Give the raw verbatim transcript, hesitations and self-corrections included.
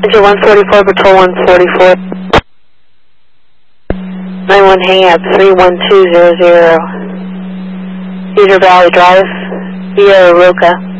Engine one forty-four, patrol one forty-four. nine one hang up, three one two zero zero. Cedar Valley Drive, via Roca.